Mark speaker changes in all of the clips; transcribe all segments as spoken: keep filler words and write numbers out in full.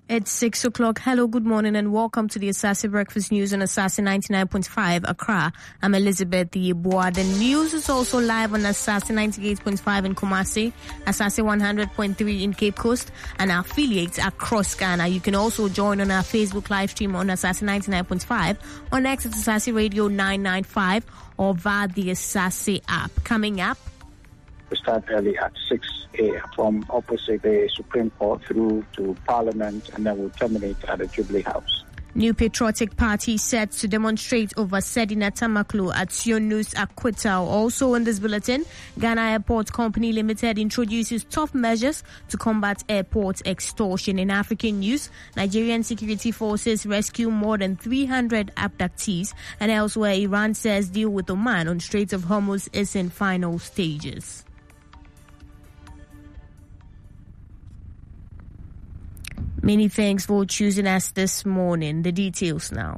Speaker 1: It's six o'clock. Hello, good morning, and welcome to the Asase Breakfast News on Asase ninety-nine point five Accra. I'm Elizabeth Yeboah. The news is also live on Asase ninety-eight point five in Kumasi, Asase one hundred point three in Cape Coast, and our affiliates across Ghana. You can also join on our Facebook live stream on Asase ninety-nine point five, on X at Asase Radio nine ninety-five, or via the Asase app. Coming up,
Speaker 2: we start early at six a.m. from opposite the Supreme Court through to Parliament, and then we'll terminate at the Jubilee House.
Speaker 1: New Patriotic Party set to demonstrate over Sedina Tamaklo at Sionu's Acquittal. Also in this bulletin, Ghana Airport Company Limited introduces tough measures to combat airport extortion. In African news, Nigerian security forces rescue more than three hundred abductees, and elsewhere, Iran says deal with Oman on Strait of Hormuz is in final stages. Many thanks for choosing us this morning. The details now.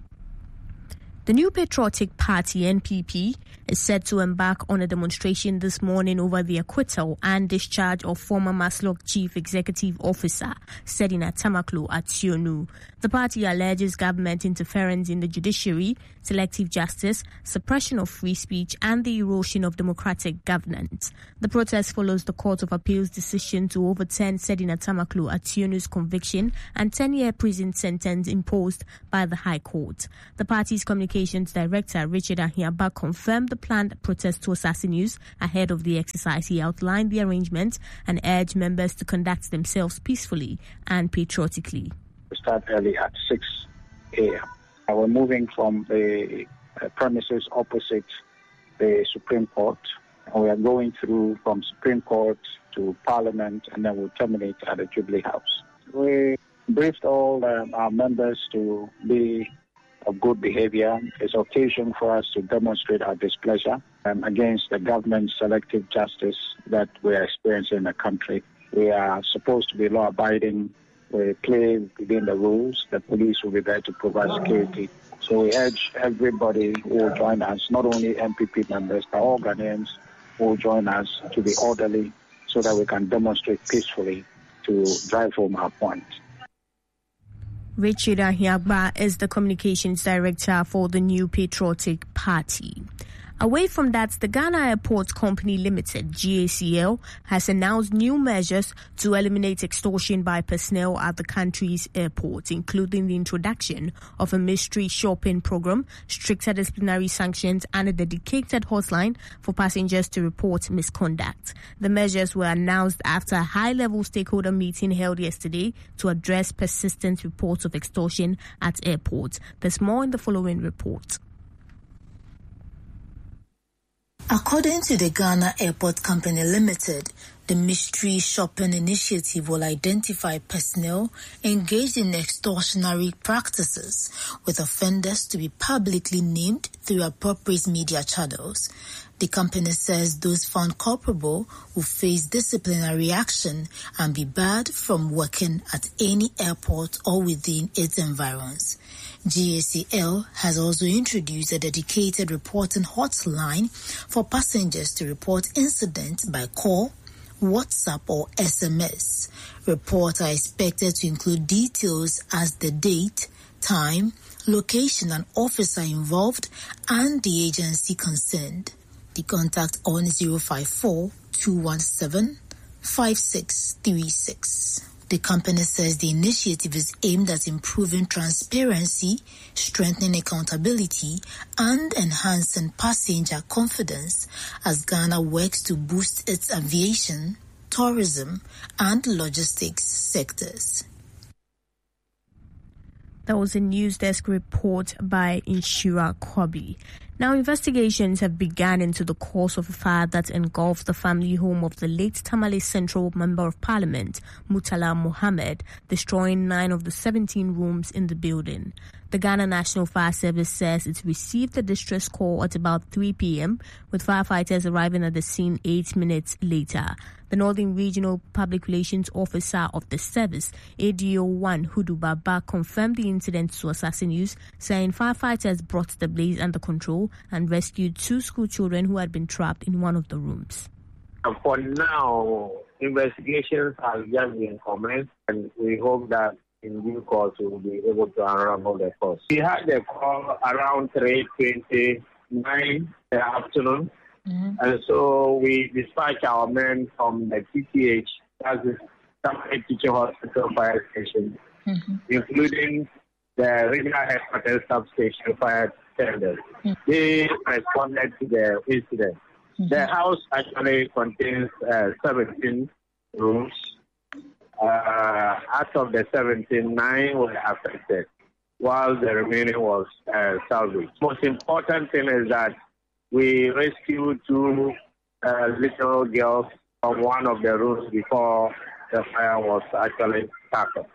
Speaker 1: The New Patriotic Party, N P P, is set to embark on a demonstration this morning over the acquittal and discharge of former Maslok Chief Executive Officer Sedina Tamaklo at Sionu. The party alleges government interference in the judiciary, selective justice, suppression of free speech, and the erosion of democratic governance. The protest follows the Court of Appeal's decision to overturn Sedina Tamaklo at Sionu's conviction and ten-year prison sentence imposed by the High Court. The party's communications director, Richard Ahiaba, confirmed the planned protest to Asase News ahead of the exercise. He outlined the arrangement and urged members to conduct themselves peacefully and patriotically.
Speaker 2: We start early at six a.m. We're moving from the uh, premises opposite the Supreme Court, and we are going through from Supreme Court to Parliament, and then we'll terminate at the Jubilee House. We briefed all um, our members to be of good behavior. It's occasion for us to demonstrate our displeasure um, against the government's selective justice that we are experiencing in the country. We are supposed to be law-abiding. We play within the rules. The police will be there to provide security. So we urge everybody who will join us, not only N P P members, but all Ghanaians who will join us, to be orderly so that we can demonstrate peacefully to drive home our point.
Speaker 1: Richard Ahiagba is the communications director for the New Patriotic Party. Away from that, the Ghana Airport Company Limited, G A C L, has announced new measures to eliminate extortion by personnel at the country's airports, including the introduction of a mystery shopping program, stricter disciplinary sanctions, and a dedicated hotline for passengers to report misconduct. The measures were announced after a high-level stakeholder meeting held yesterday to address persistent reports of extortion at airports. There's more in the following report.
Speaker 3: According to the Ghana Airport Company Limited, the mystery shopping initiative will identify personnel engaged in extortionary practices, with offenders to be publicly named through appropriate media channels. The company says those found culpable will face disciplinary action and be barred from working at any airport or within its environs. G A C L has also introduced a dedicated reporting hotline for passengers to report incidents by call, WhatsApp or S M S. Reports are expected to include details as the date, time, location and officer involved and the agency concerned. The contact on zero five four, two one seven, five six three six. The company says the initiative is aimed at improving transparency, strengthening accountability, and enhancing passenger confidence as Ghana works to boost its aviation, tourism, and logistics sectors.
Speaker 1: That was a news desk report by Inshira Kwabi. Now, investigations have begun into the cause of a fire that engulfed the family home of the late Tamale Central Member of Parliament, Murtala Mohammed, destroying nine of the seventeen rooms in the building. The Ghana National Fire Service says it received a distress call at about three p.m., with firefighters arriving at the scene eight minutes later. The Northern Regional Public Relations Officer of the service, A D O one Hudu Baba, confirmed the incident to Asase News, saying firefighters brought the blaze under control and rescued two school children who had been trapped in one of the rooms.
Speaker 4: For now, investigations have just been commenced, and we hope that in due course we will be able to unravel the cause. We had the call around three twenty-nine in the afternoon, mm-hmm. and so we dispatched our men from the T T H, that's the Tamale Teaching Hospital Fire Station, mm-hmm. including the regional headquarters substation fire tenders. Mm-hmm. They responded to the incident. Mm-hmm. The house actually contains uh, seventeen rooms. Uh, out of the seventeen, nine were affected, while the remaining was uh, salvaged. Most important thing is that we rescued two uh, little girls from one of the rooms before the fire was actually started.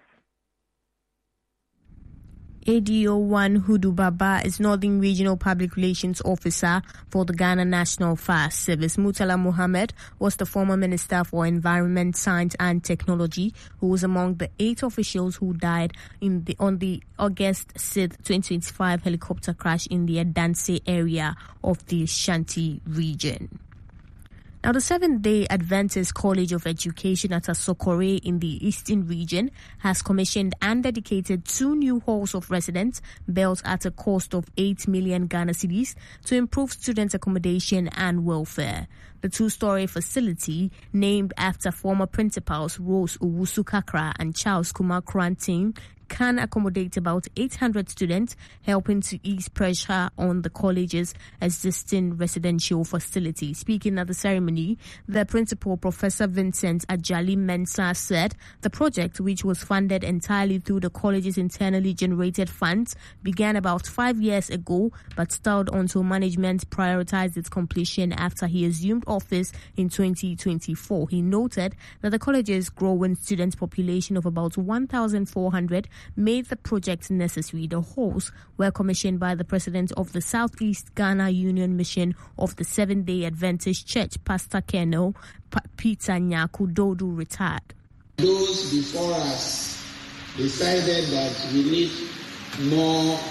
Speaker 1: A D O one Hudu Baba is Northern Regional Public Relations Officer for the Ghana National Fire Service. Murtala Mohammed was the former Minister for Environment, Science and Technology, who was among the eight officials who died in the on the August sixth, twenty twenty-five helicopter crash in the Adanse area of the Ashanti region. Now, the Seventh-day Adventist College of Education at Asokore in the Eastern region has commissioned and dedicated two new halls of residence built at a cost of eight million Ghana cedis to improve student accommodation and welfare. The two-story facility, named after former principals Rose Owusu Kakra and Charles Kumar Krantin, can accommodate about eight hundred students, helping to ease pressure on the college's existing residential facility. Speaking at the ceremony, the principal, Professor Vincent Ajali Mensah, said the project, which was funded entirely through the college's internally generated funds, began about five years ago, but stalled until management prioritized its completion after he assumed office in twenty twenty-four. He noted that the college's growing student population of about one thousand four hundred made the project necessary. The halls were commissioned by the president of the Southeast Ghana Union Mission of the Seventh-day Adventist Church, Pastor Colonel P- Peter Nyakudodu, retired.
Speaker 5: Those before us decided that we need more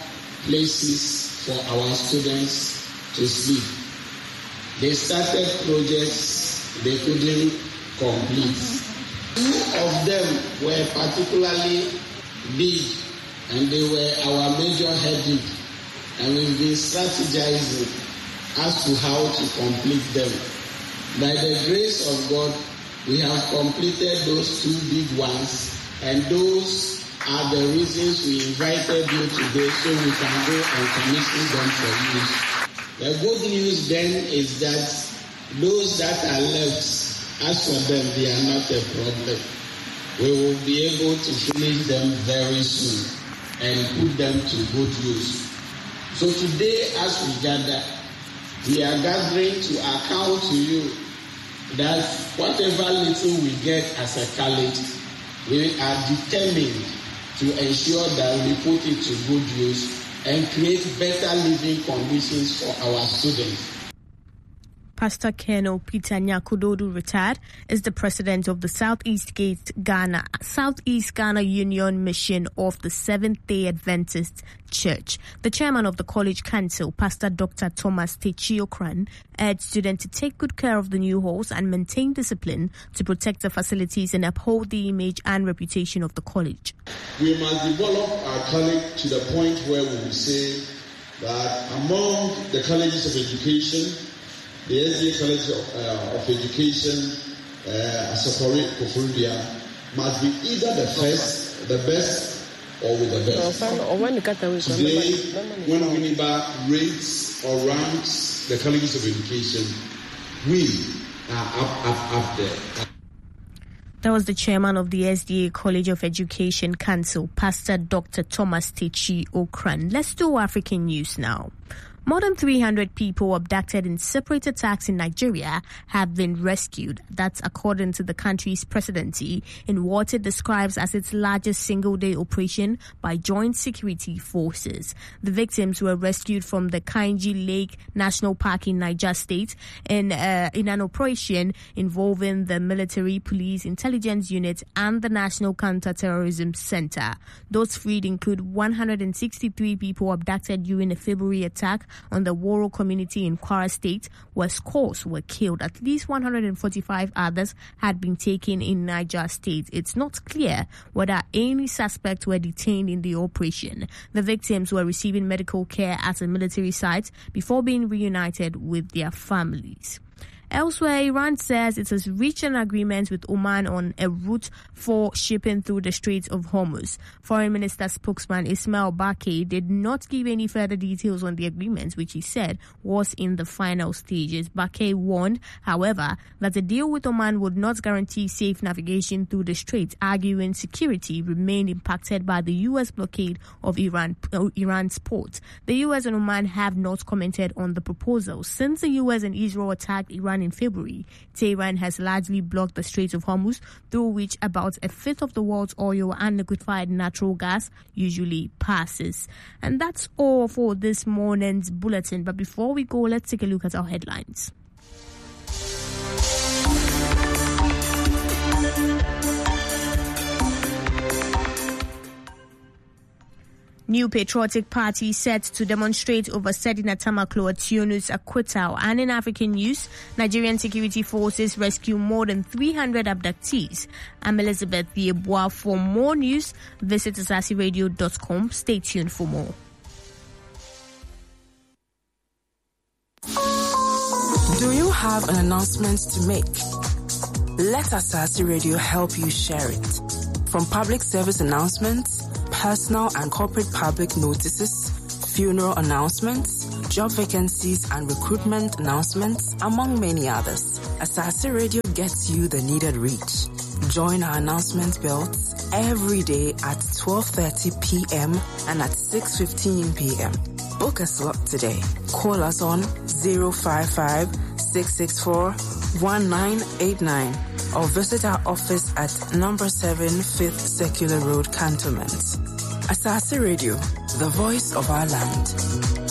Speaker 5: places for our students to sleep. They started projects they couldn't complete. Two of them were particularly big, and they were our major headache, and we've been strategizing as to how to complete them. By the grace of God, we have completed those two big ones, and those are the reasons we invited you today, so we can go and commission them for use. The good news then is that those that are left, as for them, they are not a problem. We will be able to finish them very soon and put them to good use. So today, as we gather, we are gathering to account to you that whatever little we get as a college, we are determined to ensure that we put it to good use and create better living conditions for our students.
Speaker 1: Pastor Colonel Peter Nyakudodu, retired, is the president of the Southeast Gate Ghana, Southeast Ghana Union Mission of the Seventh-day Adventist Church. The chairman of the college council, Pastor Doctor Thomas Techi-Okran, urged students to take good care of the new halls and maintain discipline to protect the facilities and uphold the image and reputation of the college.
Speaker 6: We must develop our college to the point where we will say that among the colleges of education, the S D A College of, uh, of Education, uh, Asokore Koforidua, must be either the first, the best, or with the best. Today, when Winneba rates or ranks the colleges of education, we are up, up, up there.
Speaker 1: That was the chairman of the S D A College of Education Council, Pastor Doctor Thomas Techi-Okran. Let's do African news now. More than three hundred people abducted in separate attacks in Nigeria have been rescued. That's according to the country's presidency in what it describes as its largest single-day operation by joint security forces. The victims were rescued from the Kainji Lake National Park in Niger State in, uh, in an operation involving the military, police, intelligence unit, and the National Counter-Terrorism Center. Those freed include one hundred sixty-three people abducted during a February attack on the Woro community in Kwara State, where scores were killed. At least one hundred forty-five others had been taken in Niger State. It's not clear whether any suspects were detained in the operation. The victims were receiving medical care at a military site before being reunited with their families. Elsewhere, Iran says it has reached an agreement with Oman on a route for shipping through the Strait of Hormuz. Foreign Minister spokesman Ismail Baqi did not give any further details on the agreement, which he said was in the final stages. Baqi warned, however, that the deal with Oman would not guarantee safe navigation through the strait, arguing security remained impacted by the U S blockade of Iran, uh, Iran's port. The U S and Oman have not commented on the proposal. Since the U S and Israel attacked Iran in February, Tehran has largely blocked the Strait of Hormuz, through which about a fifth of the world's oil and liquefied natural gas usually passes. And that's all for this morning's bulletin. But before we go, let's take a look at our headlines. New Patriotic Party set to demonstrate over Sedina Tamaklo Tionu's acquittal. And in African news, Nigerian security forces rescue more than three hundred abductees. I'm Elizabeth Yeboah. For more news, visit asasi radio dot com. Stay tuned for more.
Speaker 7: Do you have an announcement to make? Let Asasi Radio help you share it. From public service announcements, personal and corporate public notices, funeral announcements, job vacancies and recruitment announcements, among many others. Asasi Radio gets you the needed reach. Join our announcement belts every day at twelve thirty p.m. and at six fifteen p.m. Book a slot today. Call us on zero five five, six six four, one nine eight nine or visit our office at number seven Fifth Circular Road, Cantonment. Asasi Radio, the voice of our land.